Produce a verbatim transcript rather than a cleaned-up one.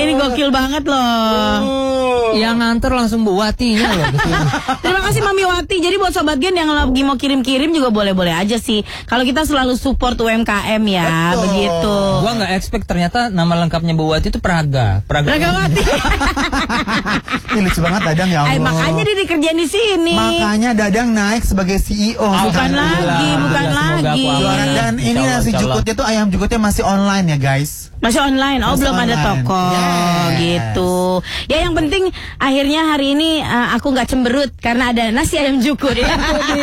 Ini gokil banget loh. Oh. Yang nganter langsung Bu Watinya loh. Terima kasih Mami Wati. Jadi buat Sobat Gen yang lagi mau kirim-kirim juga boleh-boleh aja sih. Kalau kita selalu support U M K M ya. Betul. Begitu. Gua nggak expect ternyata nama lengkapnya Bu Wati itu Praga. Praga. Praga Wati. Ini lucu banget Dadang ya Allah. Ay, makanya dia dikerjain di sini. Makanya Dadang naik sebagai C E O. Bukan lagi, bukan lagi. Dan ini nasi jukutnya tuh ayam jukutnya masih online ya guys. Masih online, oh Masih belum online. ada toko, Yes. gitu. Ya yang penting akhirnya hari ini uh, aku nggak cemberut karena ada nasi ayam jukut.